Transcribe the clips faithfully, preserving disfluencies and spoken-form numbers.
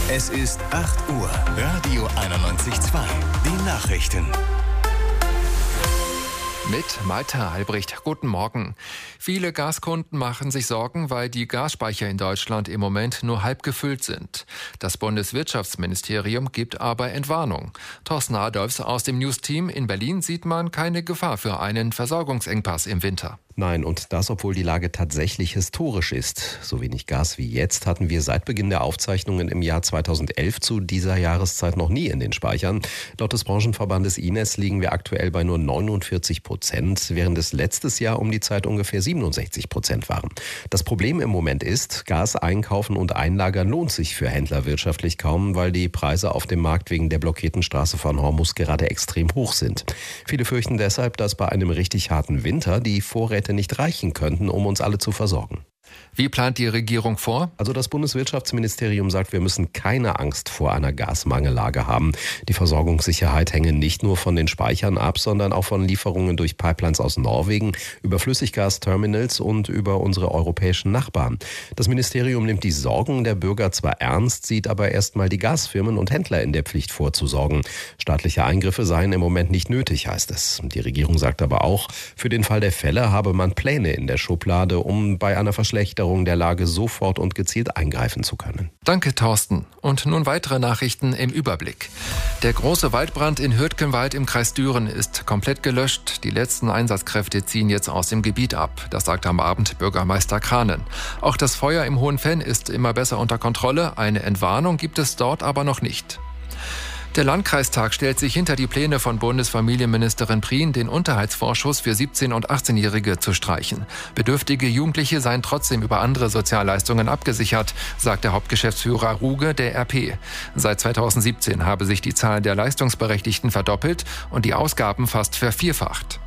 Es ist acht Uhr. Radio einundneunzig Komma zwei. Die Nachrichten. Mit Malte Albrecht. Guten Morgen. Viele Gaskunden machen sich Sorgen, weil die Gasspeicher in Deutschland im Moment nur halb gefüllt sind. Das Bundeswirtschaftsministerium gibt aber Entwarnung. Thorsten Adolfs aus dem News-Team in Berlin sieht man keine Gefahr für einen Versorgungsengpass im Winter. Nein, und das, obwohl die Lage tatsächlich historisch ist. So wenig Gas wie jetzt hatten wir seit Beginn der Aufzeichnungen im Jahr zweitausendelf zu dieser Jahreszeit noch nie in den Speichern. Laut des Branchenverbandes I N E S liegen wir aktuell bei nur neunundvierzig Prozent, während es letztes Jahr um die Zeit ungefähr siebenundsechzig Prozent waren. Das Problem im Moment ist, Gas einkaufen und einlagern lohnt sich für Händler wirtschaftlich kaum, weil die Preise auf dem Markt wegen der blockierten Straße von Hormuz gerade extrem hoch sind. Viele fürchten deshalb, dass bei einem richtig harten Winter die Vorräte nicht reichen könnten, um uns alle zu versorgen. Wie plant die Regierung vor? Also das Bundeswirtschaftsministerium sagt, wir müssen keine Angst vor einer Gasmangellage haben. Die Versorgungssicherheit hänge nicht nur von den Speichern ab, sondern auch von Lieferungen durch Pipelines aus Norwegen, über Flüssiggasterminals und über unsere europäischen Nachbarn. Das Ministerium nimmt die Sorgen der Bürger zwar ernst, sieht aber erstmal die Gasfirmen und Händler in der Pflicht vorzusorgen. Staatliche Eingriffe seien im Moment nicht nötig, heißt es. Die Regierung sagt aber auch, für den Fall der Fälle habe man Pläne in der Schublade, um bei einer Verschlechterung der Lage sofort und gezielt eingreifen zu können. Danke, Thorsten. Und nun weitere Nachrichten im Überblick. Der große Waldbrand in Hürtgenwald im Kreis Düren ist komplett gelöscht. Die letzten Einsatzkräfte ziehen jetzt aus dem Gebiet ab. Das sagte am Abend Bürgermeister Kranen. Auch das Feuer im Hohenfenn ist immer besser unter Kontrolle. Eine Entwarnung gibt es dort aber noch nicht. Der Landkreistag stellt sich hinter die Pläne von Bundesfamilienministerin Prien, den Unterhaltsvorschuss für siebzehn- und achtzehnjährige zu streichen. Bedürftige Jugendliche seien trotzdem über andere Sozialleistungen abgesichert, sagt der Hauptgeschäftsführer Ruge der R P. Seit zweitausendsiebzehn habe sich die Zahl der Leistungsberechtigten verdoppelt und die Ausgaben fast vervierfacht.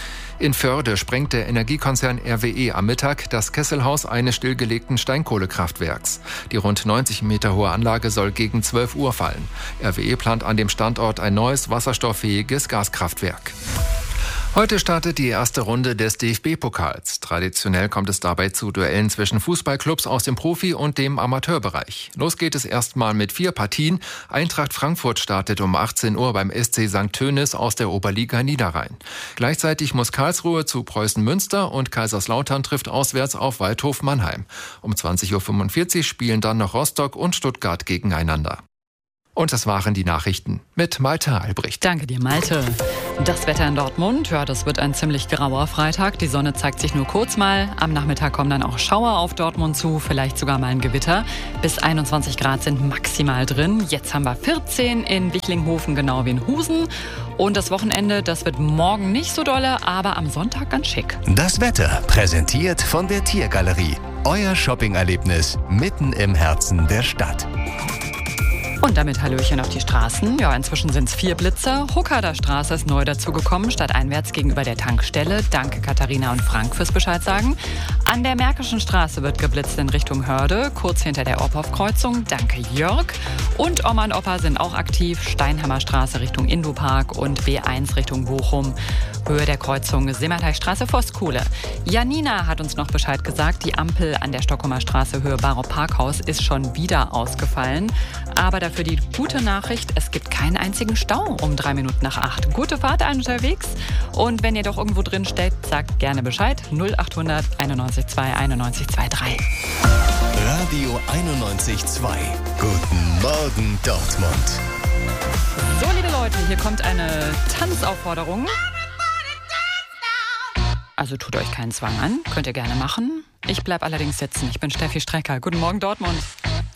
In Förde sprengt der Energiekonzern R W E am Mittag das Kesselhaus eines stillgelegten Steinkohlekraftwerks. Die rund neunzig Meter hohe Anlage soll gegen zwölf Uhr fallen. R W E plant an dem Standort ein neues wasserstofffähiges Gaskraftwerk. Heute startet die erste Runde des D F B-Pokals. Traditionell kommt es dabei zu Duellen zwischen Fußballclubs aus dem Profi- und dem Amateurbereich. Los geht es erstmal mit vier Partien. Eintracht Frankfurt startet um achtzehn Uhr beim S C Sankt Tönis aus der Oberliga Niederrhein. Gleichzeitig muss Karlsruhe zu Preußen Münster und Kaiserslautern trifft auswärts auf Waldhof Mannheim. Um zwanzig Uhr fünfundvierzig spielen dann noch Rostock und Stuttgart gegeneinander. Und das waren die Nachrichten mit Malte Albrecht. Danke dir, Malte. Das Wetter in Dortmund, ja, das wird ein ziemlich grauer Freitag. Die Sonne zeigt sich nur kurz mal. Am Nachmittag kommen dann auch Schauer auf Dortmund zu, vielleicht sogar mal ein Gewitter. Bis einundzwanzig Grad sind maximal drin. Jetzt haben wir vierzehn in Wichlinghofen, genau wie in Husen. Und das Wochenende, das wird morgen nicht so dolle, aber am Sonntag ganz schick. Das Wetter präsentiert von der Tiergalerie. Euer Shoppingerlebnis mitten im Herzen der Stadt. Und damit Hallöchen auf die Straßen. Ja, inzwischen sind es vier Blitzer. Huckader Straße ist neu dazugekommen, stadteinwärts gegenüber der Tankstelle. Danke Katharina und Frank fürs Bescheid sagen. An der Märkischen Straße wird geblitzt in Richtung Hörde, kurz hinter der Ophoff-Kreuzung. Danke Jörg. Und Oma und Opa sind auch aktiv. Steinhammerstraße Richtung Indopark und B eins Richtung Bochum. Höhe der Kreuzung Simmerteichstraße Voskuhle. Janina hat uns noch Bescheid gesagt, die Ampel an der Stockholmer Straße Höhe Barock Parkhaus ist schon wieder ausgefallen. Aber dafür die gute Nachricht, es gibt keinen einzigen Stau um drei Minuten nach acht. Gute Fahrt unterwegs. Und wenn ihr doch irgendwo drin steckt, sagt gerne Bescheid. null achthundert einundneunzig zwei einundneunzig drei. Radio einundneunzig Komma zwei. Guten Morgen, Dortmund. So, liebe Leute, hier kommt eine Tanzaufforderung. Also tut euch keinen Zwang an, könnt ihr gerne machen. Ich bleib allerdings sitzen. Ich bin Steffi Strecker. Guten Morgen, Dortmund.